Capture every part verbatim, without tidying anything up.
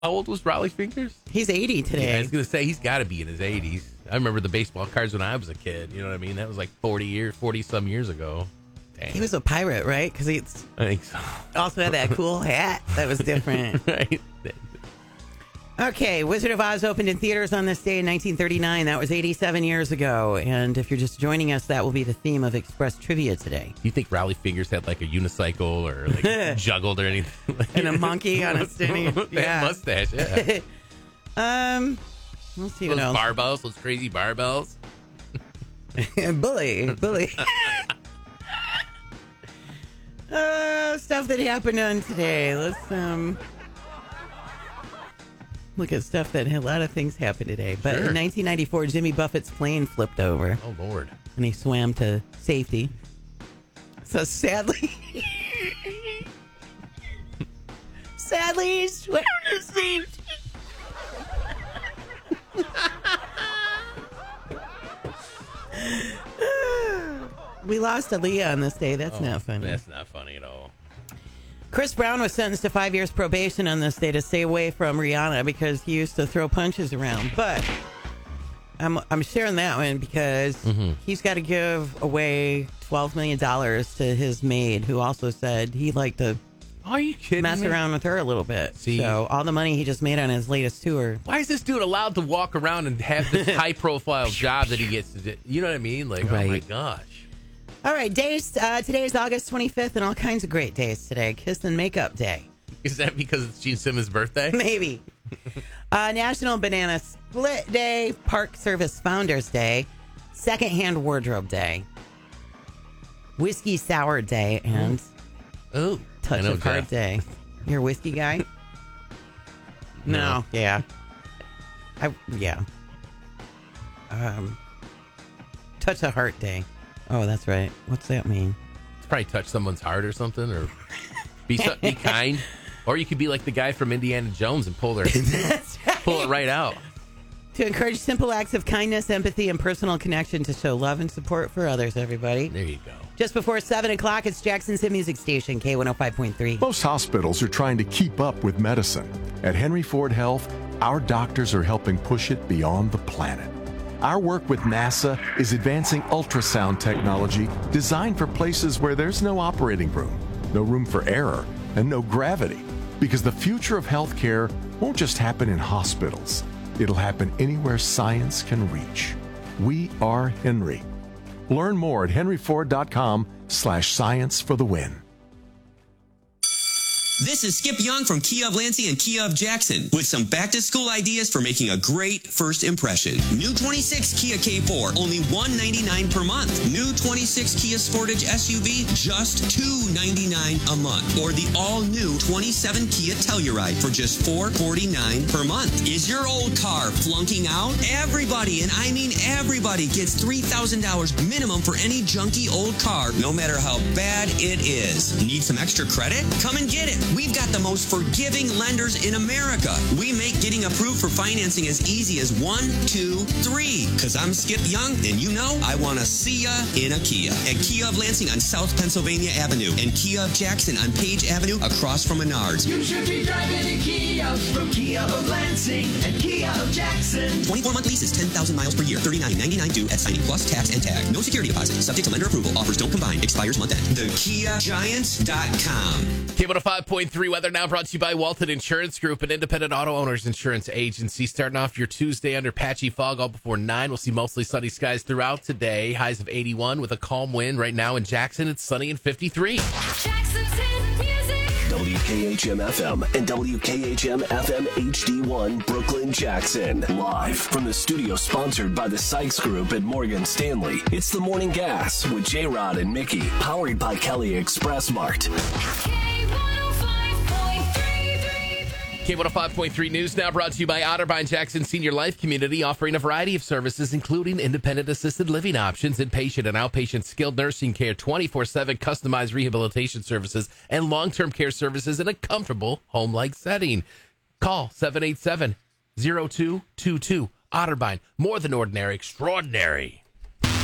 How old was Raleigh Fingers? He's eighty today. Yeah, I was going to say, he's got to be in his eighties. I remember the baseball cards when I was a kid. You know what I mean? That was like forty years, forty-some years ago. Dang. He was a pirate, right? Because he's I think so. also had that cool hat that was different. Right. Okay, Wizard of Oz opened in theaters on this day in nineteen thirty-nine. That was eighty-seven years ago. And if you're just joining us, that will be the theme of Express Trivia today. Do you think Raleigh Fingers had like a unicycle or like juggled or anything? And a monkey on a stinny yeah. mustache, yeah. um, let's see what those else. barbells, those crazy barbells. bully, bully. uh, stuff that happened on today. Let's um look at stuff that a lot of things happened today. But Sure. in nineteen ninety-four, Jimmy Buffett's plane flipped over. Oh, Lord. And he swam to safety. So sadly, sadly, he swam to safety. We lost Aaliyah on this day. That's Oh, not funny. That's not funny at all. Chris Brown was sentenced to five years probation on this day to stay away from Rihanna because he used to throw punches around. But I'm I'm sharing that one because Mm-hmm. he's got to give away twelve million dollars to his maid, who also said he liked to Are you kidding mess me? around with her a little bit. See? So all the money he just made on his latest tour. Why is this dude allowed to walk around and have this high-profile job that he gets to do? You know what I mean? Like, oh, my Right. gosh. All right, days. Uh, today is August twenty-fifth, and all kinds of great days today. Kiss and Makeup Day. Is that because it's Gene Simmons' birthday? Maybe. uh, National Banana Split Day, Park Service Founders Day, Secondhand Wardrobe Day, Whiskey Sour Day, and Oh, Touch I know of Heart Jeff. Day. You're a whiskey guy? No. Yeah. I yeah. Um, Touch of Heart Day. Oh, that's right. What's that mean? It's probably touch someone's heart or something, or be so, be kind, or you could be like the guy from Indiana Jones and pull their That's right. pull it right out. To encourage simple acts of kindness, empathy, and personal connection to show love and support for others, everybody. There you go. Just before seven o'clock, it's Jackson's Hit Music Station, K one oh five point three. Most hospitals are trying to keep up with medicine. At Henry Ford Health, our doctors are helping push it beyond the planet. Our work with NASA is advancing ultrasound technology designed for places where there's no operating room, no room for error, and no gravity. Because the future of healthcare won't just happen in hospitals. It'll happen anywhere science can reach. We are Henry. Learn more at henryford.com slash science for the win. This is Skip Young from Kia of Lansing and Kia of Jackson with some back-to-school ideas for making a great first impression. New twenty-six Kia K four, only one hundred ninety-nine dollars per month. New twenty-six Kia Sportage S U V, just two hundred ninety-nine dollars a month. Or the all-new twenty-seven Kia Telluride for just four hundred forty-nine dollars per month. Is your old car flunking out? Everybody, and I mean everybody, gets three thousand dollars minimum for any junky old car, no matter how bad it is. Need some extra credit? Come and get it. We've got the most forgiving lenders in America. We make getting approved for financing as easy as one, two, three. Because I'm Skip Young, and you know I want to see ya in a Kia. At Kia of Lansing on South Pennsylvania Avenue and Kia of Jackson on Page Avenue across from Menards. You should be driving a Kia from Kia of Lansing and Kia of Jackson. twenty-four month leases, ten thousand miles per year, thirty-nine ninety-nine due at signing plus tax and tag. No security deposit. Subject to lender approval. Offers don't combine. Expires month end. the kia giants dot com. K one oh five point three weather now brought to you by Walton Insurance Group, an independent auto owners insurance agency. Starting off your Tuesday under patchy fog all before nine. We'll see mostly sunny skies throughout today. Highs of eighty-one with a calm wind. Right now in Jackson, it's sunny and fifty-three. Jackson's Hit Music. W K H M F M and W K H M F M H D one Brooklyn, Jackson. Live from the studio sponsored by the Sykes Group at Morgan Stanley. It's the Morning Gas with J-Rod and Mickey. Powered by Kelly Express Mart. K one oh five point three. K one oh five point three News now brought to you by Otterbein Jackson Senior Life Community, offering a variety of services, including independent assisted living options, inpatient and outpatient skilled nursing care, twenty-four seven customized rehabilitation services, and long-term care services in a comfortable home-like setting. Call seven eight seven, zero two two two. Otterbein, more than ordinary, extraordinary.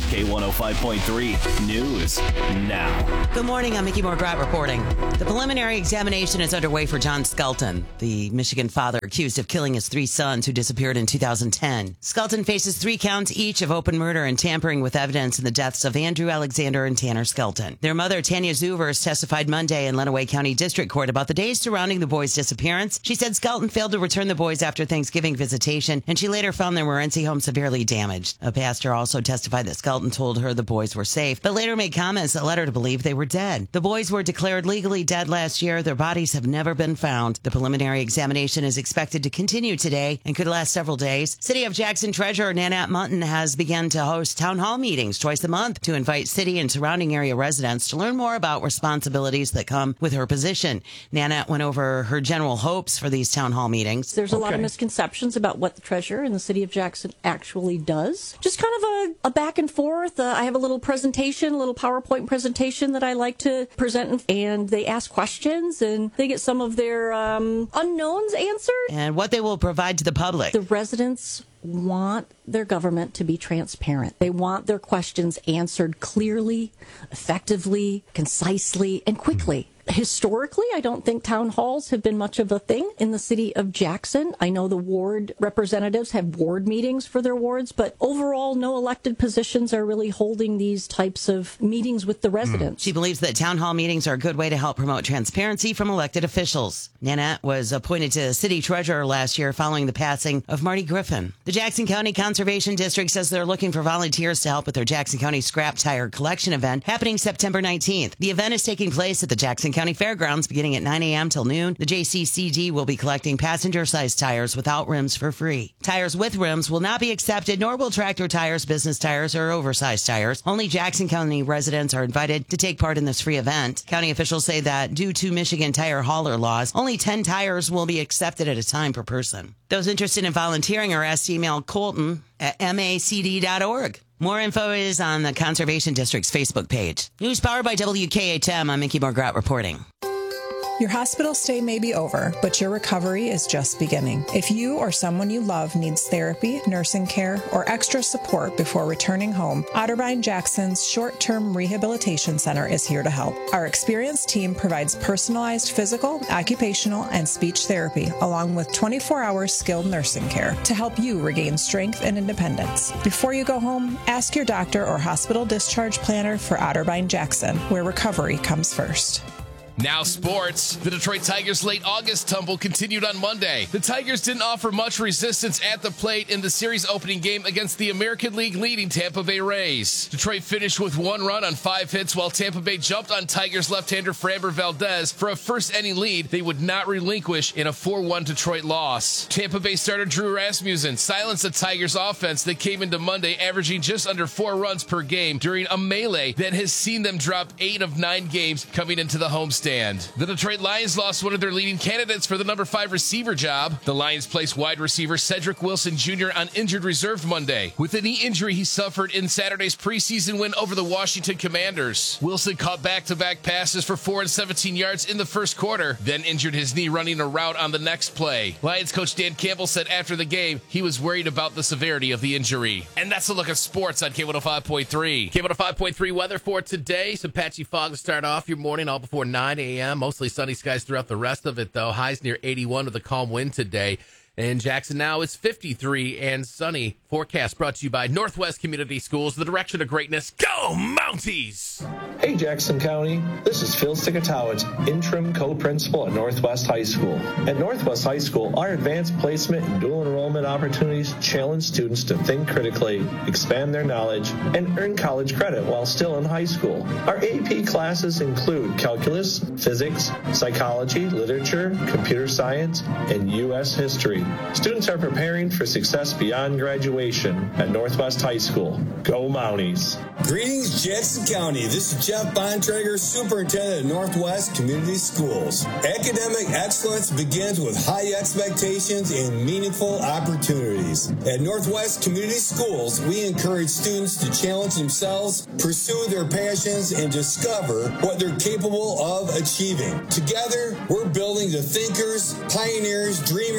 K one oh five point three News now. Good morning. I'm Mickey Morgrat reporting. The preliminary examination is underway for John Skelton, the Michigan father accused of killing his three sons who disappeared in two thousand ten. Skelton faces three counts each of open murder and tampering with evidence in the deaths of Andrew Alexander and Tanner Skelton. Their mother, Tanya Zuvers, testified Monday in Lenawee County District Court about the days surrounding the boys' disappearance. She said Skelton failed to return the boys after Thanksgiving visitation, and she later found their Morenci home severely damaged. A pastor also testified that Skelton told her the boys were safe, but later made comments that led her to believe they were dead. The boys were declared legally dead last year. Their bodies have never been found. The preliminary examination is expected to continue today and could last several days. City of Jackson Treasurer Nanette Mutton has begun to host town hall meetings twice a month to invite city and surrounding area residents to learn more about responsibilities that come with her position. Nanette went over her general hopes for these town hall meetings. There's a okay. lot of misconceptions about what the treasurer in the city of Jackson actually does. Just kind of a, a back and forth. Uh, I have a little presentation, a little PowerPoint presentation that I like to present, and they ask questions and they get some of their um, unknowns answered. And what they will provide to the public. The residents want their government to be transparent. They want their questions answered clearly, effectively, concisely, and quickly. Historically, I don't think town halls have been much of a thing in the city of Jackson. I know the ward representatives have ward meetings for their wards, but overall, no elected positions are really holding these types of meetings with the residents. She believes that town hall meetings are a good way to help promote transparency from elected officials. Nanette was appointed to city treasurer last year following the passing of Marty Griffin. The Jackson County Conservation District says they're looking for volunteers to help with their Jackson County Scrap Tire Collection event happening September nineteenth. The event is taking place at the Jackson County Fairgrounds beginning at nine a.m. till noon. The J C C D will be collecting passenger-sized tires without rims for free. Tires with rims will not be accepted, nor will tractor tires, business tires, or oversized tires. Only Jackson County residents are invited to take part in this free event. County officials say that due to Michigan tire hauler laws, only ten tires will be accepted at a time per person. Those interested in volunteering are asked to email Colton at M A C D dot org. More info is on the Conservation District's Facebook page. News powered by W K H M. I'm Mickey Morgrat reporting. Your hospital stay may be over, but your recovery is just beginning. If you or someone you love needs therapy, nursing care, or extra support before returning home, Otterbein Jackson's Short-Term Rehabilitation Center is here to help. Our experienced team provides personalized physical, occupational, and speech therapy, along with twenty-four hour skilled nursing care to help you regain strength and independence. Before you go home, ask your doctor or hospital discharge planner for Otterbein Jackson, where recovery comes first. Now sports. The Detroit Tigers' late August tumble continued on Monday. The Tigers didn't offer much resistance at the plate in the series opening game against the American League leading Tampa Bay Rays. Detroit finished with one run on five hits while Tampa Bay jumped on Tigers left-hander Framber Valdez for a first-inning lead they would not relinquish in a four one Detroit loss. Tampa Bay starter Drew Rasmussen silenced the Tigers' offense that came into Monday averaging just under four runs per game during a melee that has seen them drop eight of nine games coming into the homestand. The Detroit Lions lost one of their leading candidates for the number five receiver job. The Lions placed wide receiver Cedric Wilson Junior on injured reserve Monday with a knee injury he suffered in Saturday's preseason win over the Washington Commanders. Wilson caught back-to-back passes for four and seventeen yards in the first quarter, then injured his knee running a route on the next play. Lions coach Dan Campbell said after the game he was worried about the severity of the injury. And that's a look at sports on K one oh five point three. K one oh five point three weather for today. Some patchy fog to start off your morning all before nine a.m. Mostly sunny skies throughout the rest of it, though. Highs near eighty-one with a calm wind today. In Jackson now it's fifty-three and sunny. Forecast brought to you by Northwest Community Schools, the direction of greatness. Go Mounties! Hey, Jackson County. This is Phil Stikatowicz, interim co-principal at Northwest High School. At Northwest High School, our advanced placement and dual enrollment opportunities challenge students to think critically, expand their knowledge, and earn college credit while still in high school. Our A P classes include calculus, physics, psychology, literature, computer science, and U S history. Students are preparing for success beyond graduation at Northwest High School. Go Mounties! Greetings, Jackson County. This is Jeff Bontrager, Superintendent at Northwest Community Schools. Academic excellence begins with high expectations and meaningful opportunities. At Northwest Community Schools, we encourage students to challenge themselves, pursue their passions, and discover what they're capable of achieving. Together, we're building the thinkers, pioneers, dreamers, and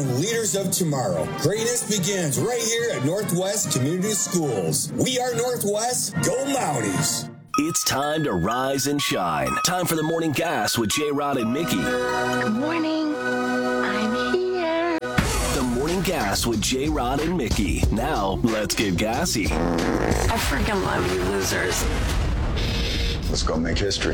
leaders of tomorrow. Greatness begins right here at Northwest Community Schools. We are Northwest. Go Mounties. It's time to rise and shine. Time for the morning gas with J-Rod and Mickey. Good morning. I'm here. The morning gas with J-Rod and Mickey. Now, let's get gassy. I freaking love you losers. Let's go make history.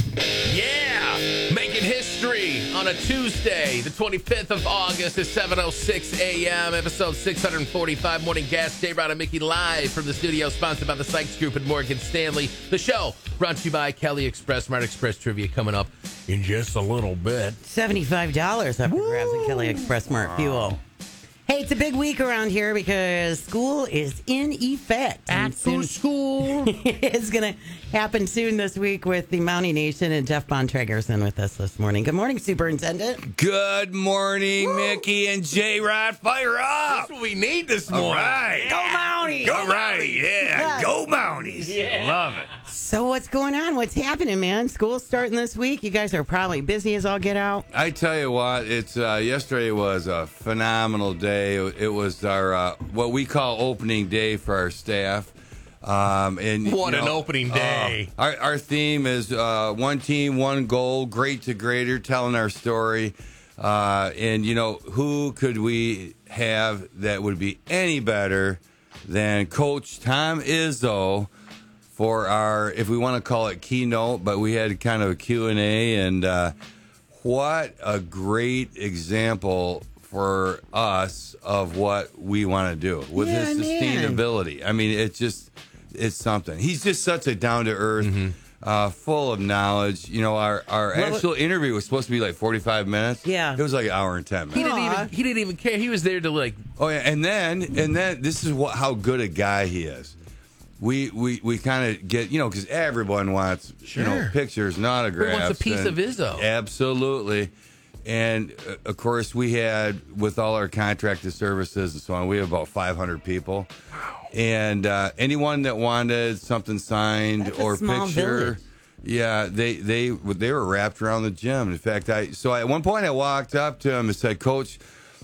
Yeah! Making history on a Tuesday, the twenty-fifth of August at seven oh six a.m., episode six forty-five, Morning Gas, J-Rod and Mickey live from the studio, sponsored by the Sykes Group and Morgan Stanley. The show brought to you by Kelly Express. Smart Express trivia coming up in just a little bit. seventy-five dollars up for grabs at Kelly Express Smart Fuel. Hey, it's a big week around here because school is in effect. Back to school. It's going to happen soon this week with the Mountie Nation, and Jeff Bontrager's in with us this morning. Good morning, Superintendent. Good morning, Woo! Mickey and J-Rod. Fire up. That's what we need this morning. All right. Yeah. Go Mounties. Go right. Yeah. Yes. Go Mounties. Yeah. Love it. So what's going on? What's happening, man? School's starting this week. You guys are probably busy as all get out. I tell you what, it's uh, yesterday was a phenomenal day. It was our uh, what we call opening day for our staff. Um, and what you know, an opening day! Uh, our our theme is uh, one team, one goal, great to greater, telling our story. Uh, and you know, who could we have that would be any better than Coach Tom Izzo for our, if we want to call it keynote, but we had kind of a Q and A, and uh, what a great example for us of what we want to do with yeah, his man. sustainability. I mean, it's just, it's something. He's just such a down-to-earth, mm-hmm. uh, full of knowledge. You know, our, our well, actual interview was supposed to be like forty-five minutes. Yeah. It was like an hour and ten minutes. He didn't even, he didn't even care. He was there to like... Oh, yeah, and then, and then this is what how good a guy he is. We we, we kind of get, you know, because everyone wants, sure. you know, pictures and autographs. Who wants a piece and, of Izzo? Absolutely. And, uh, of course, we had, with all our contracted services and so on, we have about five hundred people. Wow. And uh, anyone that wanted something signed That's or a small picture, village. yeah, they, they, they were wrapped around the gym. In fact, I so at one point I walked up to him and said, Coach,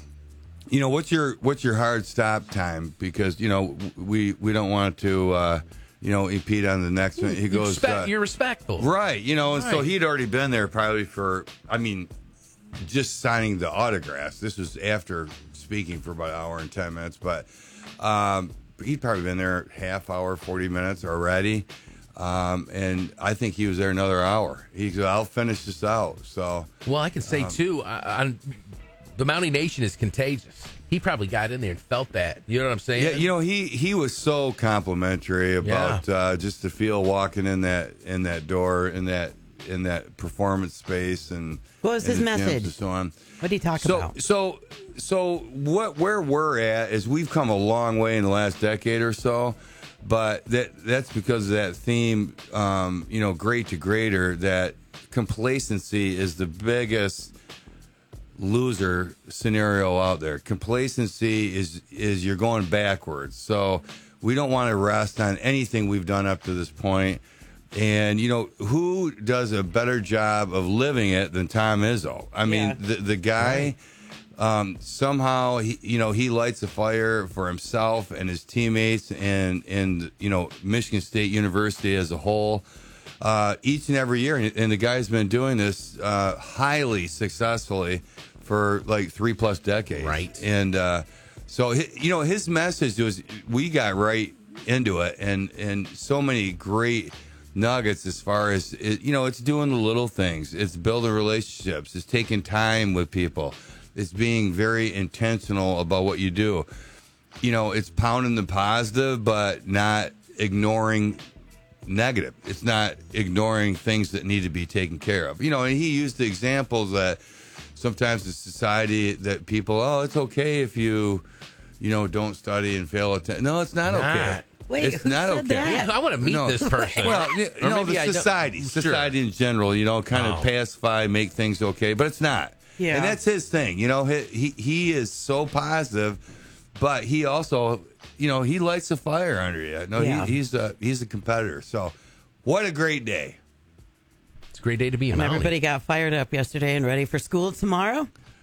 you know, what's your what's your hard stop time? Because, you know, we, we don't want to, uh, you know, impede on the next one. He you goes, respect, uh, you're respectful. Right. You know, and right. so he'd already been there probably for, I mean, just signing the autographs. This was after speaking for about an hour and ten minutes, but um, he'd probably been there half hour, forty minutes already. Um, and I think he was there another hour. He said, I'll finish this out. So, well, I can say um, too, I, I, the Mountie Nation is contagious. He probably got in there and felt that. You know what I'm saying? Yeah, you know, he, he was so complimentary about yeah. uh, just the feel walking in that in that door in that in that performance space, and what was his message and so on. What did he talk so, about? So so what where we're at is we've come a long way in the last decade or so, but that that's because of that theme, um, you know, great to greater. That complacency is the biggest loser scenario out there. Complacency is is you're going backwards. So we don't want to rest on anything we've done up to this point. And, you know, who does a better job of living it than Tom Izzo? I mean, yeah. the, the guy, right. um, somehow, he, you know, he lights a fire for himself and his teammates and, and you know, Michigan State University as a whole uh, each and every year. And, and the guy's been doing this uh, highly successfully for like three plus decades. Right. And uh, so, you know, his message was we got right into it, and, and so many great nuggets as far as, it, you know, it's doing the little things. It's building relationships. It's taking time with people. It's being very intentional about what you do. You know, it's pounding the positive, but not ignoring negative. It's not ignoring things that need to be taken care of. You know, and he used the examples that sometimes the society that people, oh, it's okay if you, you know, don't study and fail at ten. No, it's not, not. okay. Wait, it's who not said okay. that? Yeah, I want to meet no. this person. Well, you or know, the I society, don't. society Sure. in general, you know, kind oh. of pacify, make things okay, but it's not. Yeah. And that's his thing. You know, he, he he is so positive, but he also, you know, he lights a fire under you. No, yeah. he, he's a he's a competitor. So, what a great day! It's a great day to be a And Mountie. everybody got fired up yesterday and ready for school tomorrow.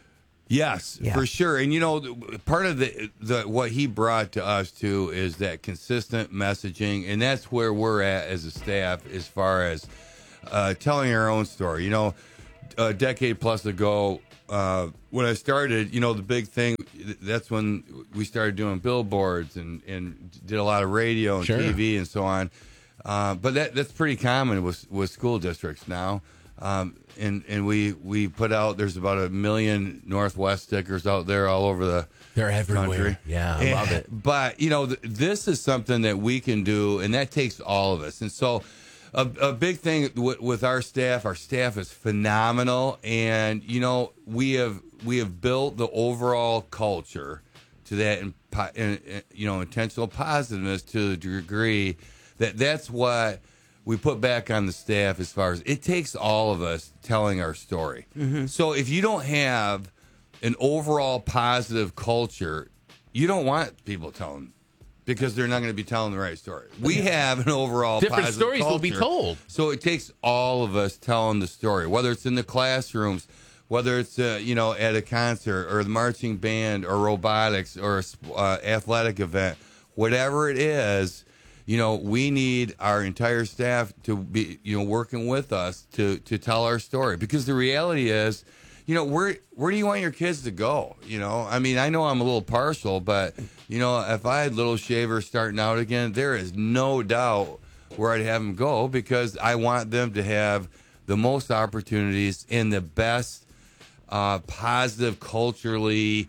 Yes, Yeah. for sure. And you know, th- part of the the what he brought to us too is that consistent messaging, and that's where we're at as a staff as far as uh, telling our own story. You know, a decade plus ago, uh, when I started, you know, the big thing, that's when we started doing billboards and, and did a lot of radio and Sure. T V and so on. Uh, but that that's pretty common with with school districts now. Um, and and we, we put out, there's about a million Northwest stickers out there all over the They're everywhere. country. Yeah, I And- love it. But, you know, th- this is something that we can do, and that takes all of us. And so a, a big thing w- with our staff, our staff is phenomenal. And, you know, we have we have built the overall culture to that, in, in, in, you know, intentional positiveness to the degree that that's what we put back on the staff as far as it takes all of us telling our story. So if you don't have an overall positive culture, you don't want people telling because they're not going to be telling the right story. We have an overall Different positive stories will be culture. told. So it takes all of us telling the story, whether it's in the classrooms, whether it's uh, you know at a concert or the marching band or robotics or a sp- uh, athletic event, whatever it is. You know, we need our entire staff to be, you know, working with us to, to tell our story. Because the reality is, you know, where where do you want your kids to go? You know, I mean, I know I'm a little partial, but, you know, if I had little shavers starting out again, there is no doubt where I'd have them go because I want them to have the most opportunities and the best uh, positive, culturally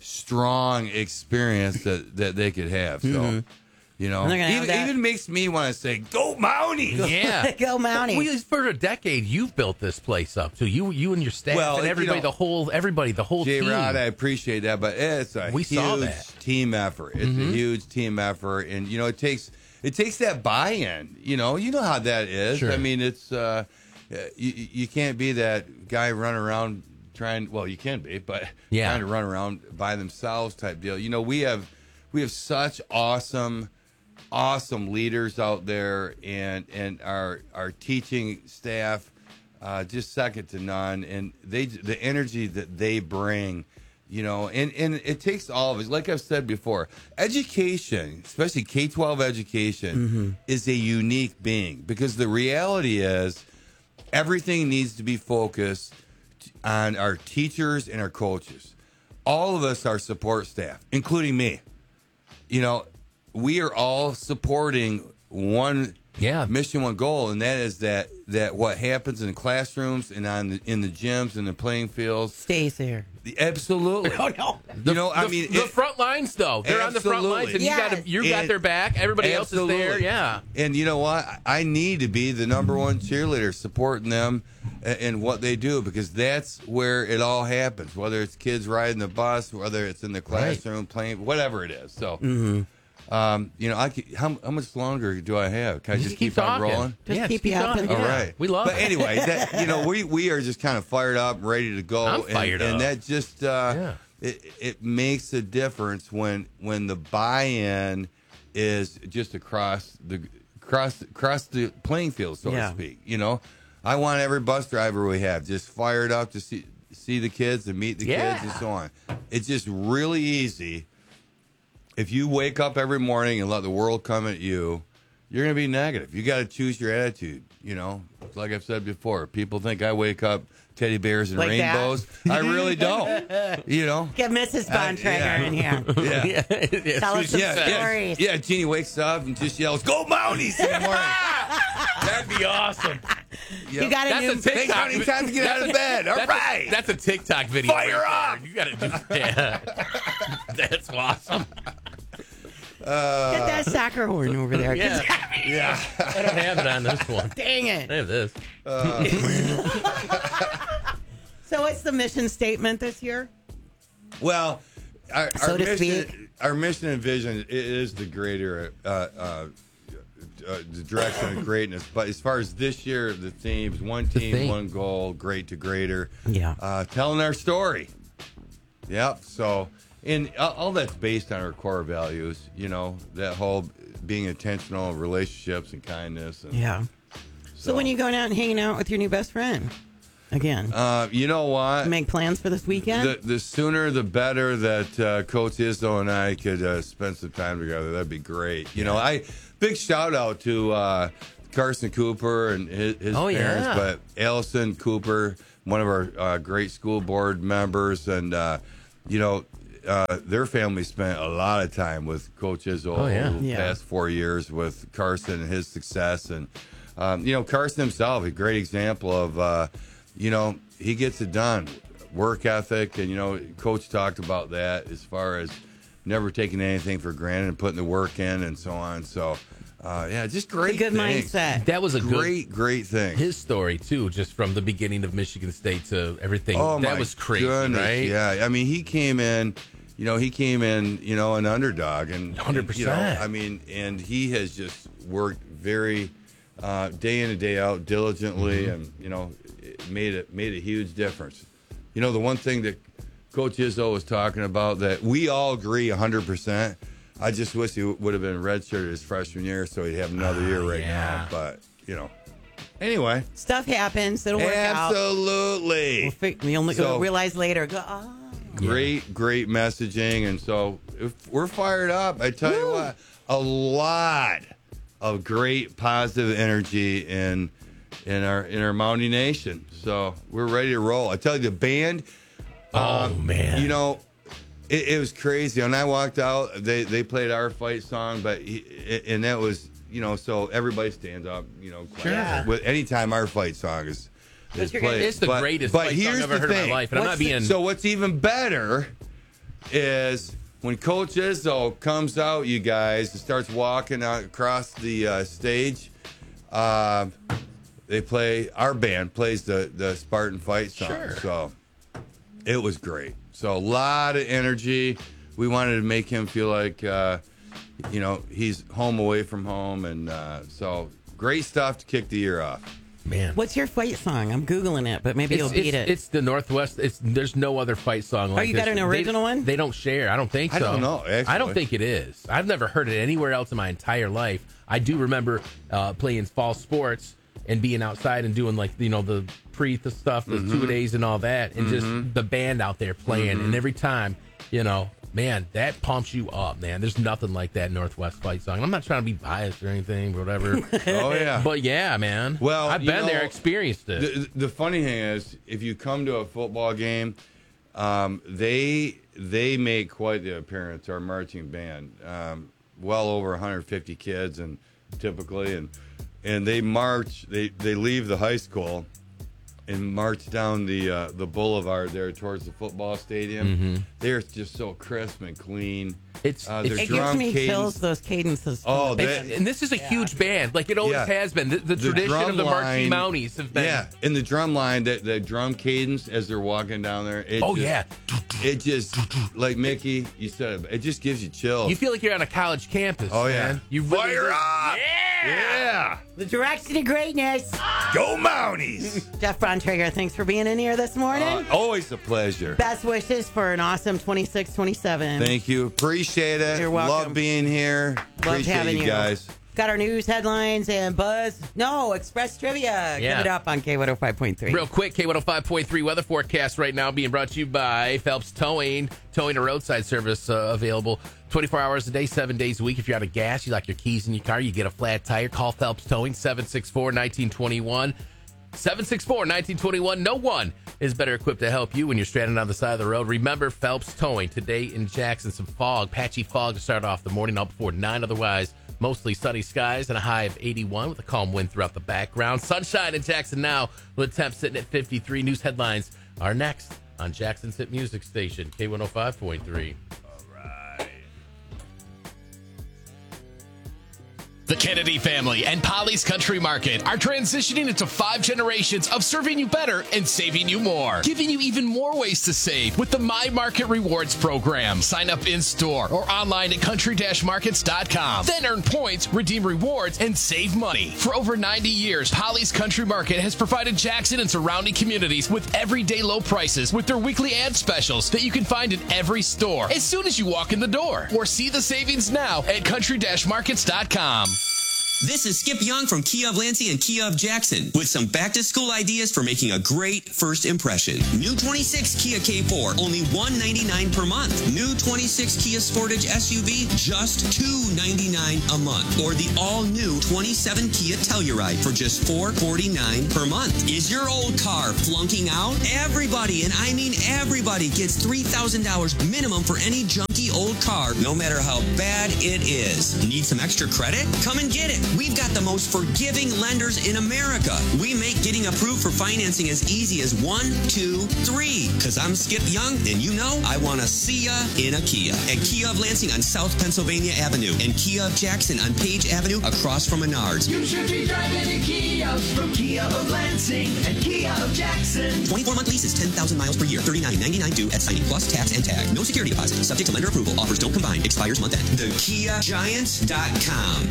strong experience that, that they could have. So. Mhm. You know, And they're gonna have even, that- even makes me want to say, "Go Mounties!" Yeah, Go Mounties. We, for a decade, you've built this place up. So you, you and your staff, Well, and you everybody, know, the whole, everybody, the whole J. team. Rod, I appreciate that, but it's a We huge saw that. team effort. It's Mhm. a huge team effort, and you know, it takes it takes that buy-in. You know, you know how that is. Sure. I mean, it's uh, you you can't be that guy running around trying. Well, you can be, but Yeah. trying to run around by themselves type deal. You know, we have we have such awesome. awesome leaders out there, and and our our teaching staff uh, just second to none, and they the energy that they bring, you know, and and it takes all of us. Like I've said before, education, especially K twelve education, is a unique being because the reality is everything needs to be focused on our teachers and our coaches. All of us are support staff, including me. You know, we are all supporting one yeah. mission, one goal, and that is that that what happens in the classrooms and on the, in the gyms and the playing fields stays there. Absolutely. Oh no. You know, I the, mean, the it- front lines though. They're on the front lines, and Yes. you got you got And- their back. Everybody else is there. Absolutely. Yeah. And you know what? I need to be the number one cheerleader supporting them in in what they do because that's where it all happens. Whether it's kids riding the bus, whether it's in the classroom playing, whatever it is. So, um, you know, I can, how, how much longer do I have? Can I just keep keep, on talking. rolling? Just Yeah, keep keep you up. talking. And, All Yeah. right, We love But it. anyway, that, you know, we we are just kind of fired up, and ready to go. I'm and, fired and up. that just uh, Yeah. it it makes a difference when when the buy-in is just across the across across the playing field, so Yeah. to speak. You know, I want every bus driver we have just fired up to see see the kids and meet the Yeah. kids and so on. It's just really easy. If you wake up every morning and let the world come at you, you're going to be negative. You got to choose your attitude. You know, like I've said before, people think I wake up teddy bears and Like that? rainbows. I really don't. You know, get Missus Uh, Bontrager yeah. in here. yeah. yeah. Tell us some Yeah, yeah, stories. yeah. Jeannie wakes up and just yells, "Go Mounties!" in the morning. That'd be awesome. You got a That's new. a TikTok. Thanks, honey. Time to get out of bed. All that's right. A, that's a TikTok video. Fire right up! there. You got to do that. That's awesome. Get that soccer horn over there. 'cause- Yeah. Yeah. I don't have it on this one. Dang it. I have this. So what's the mission statement this year? Well, our, So our to mission, speak. our mission and vision i- is the greater, uh, uh, uh, the direction of greatness. But as far as this year, the themes: one team, theme. one goal, great to greater. Yeah. Uh, telling our story. Yep. So, and all all that's based on our core values. You know, that whole being intentional, relationships, and kindness. And Yeah. So, when you going out and hanging out with your new best friend? again? Uh, you know what? Make plans for this weekend? The, the sooner the better that uh, Coach Izzo and I could uh, spend some time together. That'd be great. You know, I big shout out to uh, Carson Cooper and his, his Oh, parents, yeah. but Allison Cooper, one of our uh, great school board members, and uh, you know, uh, their family spent a lot of time with Coach Izzo Oh, yeah. over the Yeah. past four years with Carson and his success, and um, you know, Carson himself, a great example of uh, you know, he gets it done, work ethic, and you know, Coach talked about that as far as never taking anything for granted and putting the work in and so on. So. Uh, yeah, just great. A good things. mindset. That was a great, good, great thing. His story too, just from the beginning of Michigan State to everything. Oh that my was crazy, goodness, right? Yeah, I mean, he came in, you know, he came in, you know, an underdog, and one hundred and, you know, percent. I mean, and he has just worked very uh, day in and day out diligently, Mm-hmm. and you know, it made it made a huge difference. You know, the one thing that Coach Izzo was talking about that we all agree one hundred percent. I just wish he would have been redshirted his freshman year, so he'd have another year right yeah. now. But you know, anyway, Stuff happens. It'll work out. absolutely. We'll, fi- you'll, So- you'll realize later. Go, oh. Great, great messaging, and so if we're fired up. I tell you what, a lot of great positive energy in in our in our Mountie Nation. So we're ready to roll. I tell you, the band. Oh um, man, you know, it, it was crazy. When I walked out, they they played our fight song, but he, and that was you know, so everybody stands up. You know, Sure. Yeah. with anytime our fight song is. is you're gonna- played. it's the But- greatest but fight song here's I've ever the heard in my thing. life, and I'm What's not the- being. So what's even better is when Coach Izzo comes out, you guys, and starts walking out across the uh, stage. Uh, they play our band plays the the Spartan fight song. Sure. So it was great. So a lot of energy. We wanted to make him feel like uh, you know he's home away from home, and uh, so great stuff to kick the year off. Man, What's your fight song? I'm Googling it, but maybe it's, you'll beat it's, it. it's the Northwest. It's there's no other fight song like you this. got an original they, one? They don't share. I don't think so. I don't know, actually. I don't think it is. I've never heard it anywhere else in my entire life. I do remember uh, playing fall sports and being outside and doing like you know the pre the stuff, the Mm-hmm. two days and all that, and just the band out there playing. Mm-hmm. And every time, you know, man, that pumps you up, man. There's nothing like that Northwest fight song. I'm not trying to be biased or anything, or whatever. Oh yeah. But yeah, man. Well, I've you been know, there, experienced it. The, the funny thing is, if you come to a football game, um, they they make quite the appearance. Our marching band, um, well over one hundred fifty kids, and typically, and and they march. They they leave the high school and march down the uh, the boulevard there towards the football stadium. Mm-hmm. They're just so crisp and clean. It's- uh, it's- their it gives drum me cadence- chills, those cadences. from Oh, the that- band. And this is a huge band, like it always Yeah. has been. The, the, The tradition drum of the marching line- Mounties have been. Yeah, in the drum line, that the drum cadence as they're walking down there. It Oh, just, yeah. It just like Mickey, you said, it just gives you chills. You feel like you're on a college campus. Oh, yeah. man. You really Fire do. up! Yeah. Yeah, The direction to greatness. go Mounties! Jeff Bontrager, thanks for being in here this morning. Uh, always a pleasure. Best wishes for an awesome twenty-six twenty-seven. Thank you. Appreciate it. You're welcome. Love being here. Appreciate having you you. guys. Got our news headlines and Buzz. No, Express Trivia. Yeah. Give it up on K one oh five point three. Real quick, K one oh five point three weather forecast right now being brought to you by Phelps Towing. Towing a roadside service uh, available twenty-four hours a day, seven days a week. If you're out of gas, you like your keys in your car, you get a flat tire, call Phelps Towing, seven six four, one nine two one. seven six four, one nine two one. No one is better equipped to help you when you're stranded on the side of the road. Remember Phelps Towing. Today in Jackson, some fog, patchy fog to start off the morning, up before nine. Otherwise, mostly sunny skies and a high of eighty-one with a calm wind throughout the background. Sunshine in Jackson now with a temp sitting at fifty-three. News headlines are next on Jackson's Hit Music Station, K one oh five point three. The Kennedy family and Polly's Country Market are transitioning into five generations of serving you better and saving you more, giving you even more ways to save with the My Market Rewards program. Sign up in store or online at country dash markets dot com. Then earn points, redeem rewards, and save money. For over ninety years, Polly's Country Market has provided Jackson and surrounding communities with everyday low prices with their weekly ad specials that you can find in every store as soon as you walk in the door. Or see the savings now at country dash markets dot com. This is Skip Young from Kia of Lansing and Kia of Jackson with some back-to-school ideas for making a great first impression. New twenty-six Kia K four, only one hundred ninety-nine dollars per month. New twenty-six Kia Sportage S U V, just two hundred ninety-nine dollars a month. Or the all-new twenty-seven Kia Telluride for just four hundred forty-nine dollars per month. Is your old car flunking out? Everybody, and I mean everybody, gets three thousand dollars minimum for any junky old car, no matter how bad it is. Need some extra credit? Come and get it. We've got the most forgiving lenders in America. We make getting approved for financing as easy as one, two, three. Because I'm Skip Young, and you know I want to see ya in a Kia. At Kia of Lansing on South Pennsylvania Avenue and Kia of Jackson on Page Avenue across from Menards. You should be driving a Kia from Kia of Lansing and Kia of Jackson. twenty-four month leases, ten thousand miles per year, thirty-nine ninety-nine due at signing, plus tax and tag. No security deposit. Subject to lender approval. Offers don't combine. Expires month end. the kia giants dot com.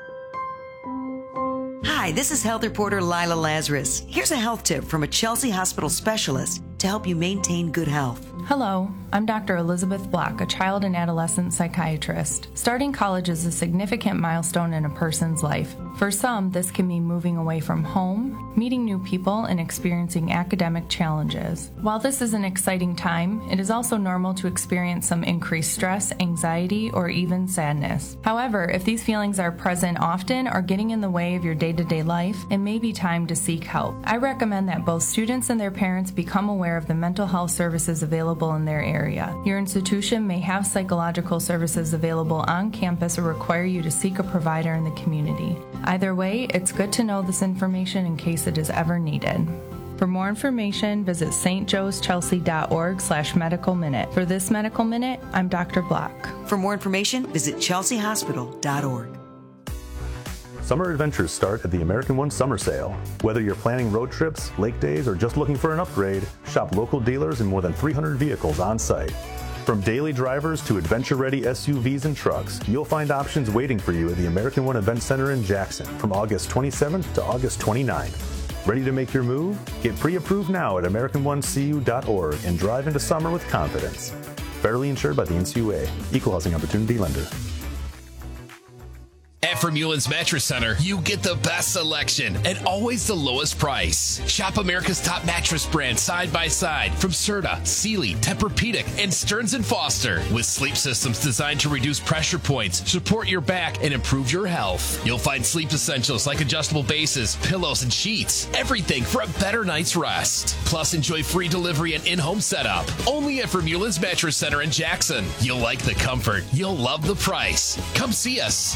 Hi, this is health reporter Lila Lazarus. Here's a health tip from a Chelsea Hospital specialist to help you maintain good health. Hello, I'm Doctor Elizabeth Block, a child and adolescent psychiatrist. Starting college is a significant milestone in a person's life. For some, this can mean moving away from home, meeting new people, and experiencing academic challenges. While this is an exciting time, it is also normal to experience some increased stress, anxiety, or even sadness. However, if these feelings are present often or getting in the way of your day-to-day life, it may be time to seek help. I recommend that both students and their parents become aware of the mental health services available in their area. Your institution may have psychological services available on campus or require you to seek a provider in the community. Either way, it's good to know this information in case it is ever needed. For more information, visit stjoeschelsea.org slash medical minute. For this medical minute, I'm Doctor Block. For more information, visit chelsea hospital dot org. Summer adventures start at the American One Summer Sale. Whether you're planning road trips, lake days, or just looking for an upgrade, shop local dealers in more than three hundred vehicles on site. From daily drivers to adventure-ready S U Vs and trucks, you'll find options waiting for you at the American One Event Center in Jackson from August twenty-seventh to August twenty-ninth. Ready to make your move? Get pre-approved now at american one c u dot org and drive into summer with confidence. Federally insured by the N C U A. Equal Housing Opportunity Lender. At Vermeulen's Mattress Center, you get the best selection and always the lowest price. Shop America's top mattress brands side by side from Serta, Sealy, Tempur-Pedic, and Stearns and Foster. With sleep systems designed to reduce pressure points, support your back, and improve your health. You'll find sleep essentials like adjustable bases, pillows, and sheets. Everything for a better night's rest. Plus, enjoy free delivery and in-home setup. Only at Vermeulen's Mattress Center in Jackson. You'll like the comfort. You'll love the price. Come see us.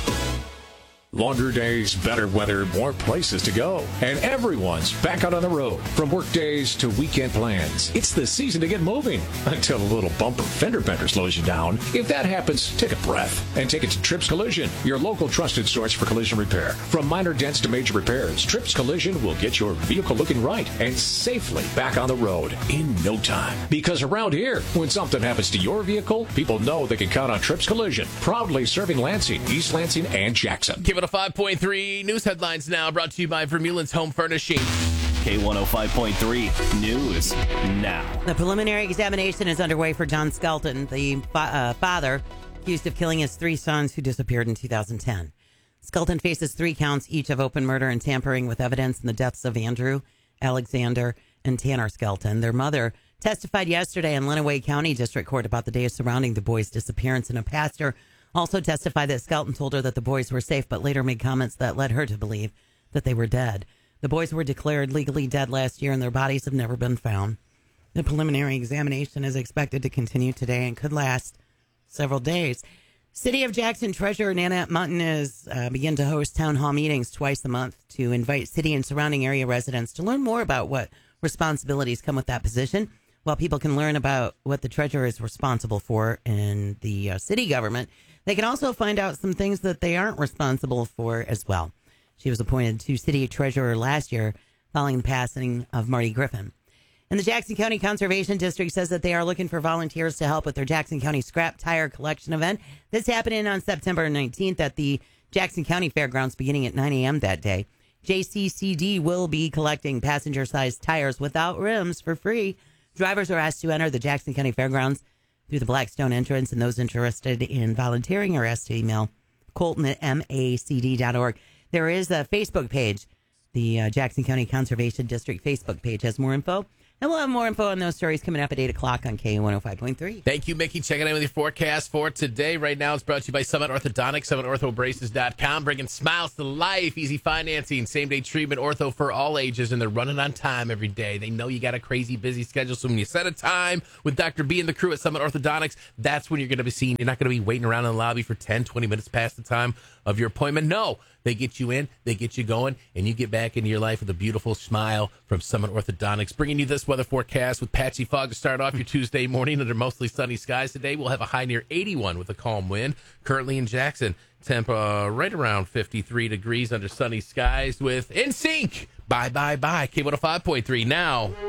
Longer days, better weather, more places to go. And everyone's back out on the road. From work days to weekend plans. It's the season to get moving. Until a little bumper fender bender slows you down. If that happens, take a breath and take it to Trips Collision, your local trusted source for collision repair. From minor dents to major repairs, Trips Collision will get your vehicle looking right and safely back on the road in no time. Because around here, when something happens to your vehicle, people know they can count on Trips Collision. Proudly serving Lansing, East Lansing, and Jackson. Give it a five point three news headlines now, brought to you by Vermeulen's Home Furnishing. K one oh five point three News now. The preliminary examination is underway for John Skelton, the uh, father accused of killing his three sons who disappeared in two thousand ten. Skelton faces three counts each of open murder and tampering with evidence in the deaths of Andrew, Alexander, and Tanner Skelton. Their mother testified yesterday in Lenawee County District Court about the days surrounding the boys' disappearance, and a pastor also testified that Skelton told her that the boys were safe, but later made comments that led her to believe that they were dead. The boys were declared legally dead last year, and their bodies have never been found. The preliminary examination is expected to continue today and could last several days. City of Jackson Treasurer Nanette Mutton is uh, begin to host town hall meetings twice a month to invite city and surrounding area residents to learn more about what responsibilities come with that position. While people can learn about what the treasurer is responsible for in the uh, city government, they can also find out some things that they aren't responsible for as well. She was appointed to city treasurer last year following the passing of Marty Griffin. And the Jackson County Conservation District says that they are looking for volunteers to help with their Jackson County Scrap Tire Collection event. This happening on September nineteenth at the Jackson County Fairgrounds beginning at nine a.m. that day. J C C D will be collecting passenger-sized tires without rims for free. Drivers are asked to enter the Jackson County Fairgrounds through the Blackstone entrance, and those interested in volunteering are asked to email Colton at M A C D dot org. There is a Facebook page. The uh, Jackson County Conservation District Facebook page has more info. And we'll have more info on those stories coming up at eight o'clock on K one oh five point three. Thank you, Mickey. Checking in with your forecast for today. Right now, it's brought to you by Summit Orthodontics, summit ortho braces dot com, bringing smiles to life, easy financing, same-day treatment, ortho for all ages, and they're running on time every day. They know you got a crazy busy schedule, so when you set a time with Doctor B and the crew at Summit Orthodontics, that's when you're going to be seen. You're not going to be waiting around in the lobby for ten, twenty minutes past the time of your appointment. No, they get you in, they get you going, and you get back into your life with a beautiful smile from Summit Orthodontics. Bringing you this weather forecast with patchy fog to start off your Tuesday morning under mostly sunny skies today. We'll have a high near eighty-one with a calm wind. Currently in Jackson, temp uh, right around fifty-three degrees under sunny skies with N Sync. Bye, bye, bye. K one oh five point three now.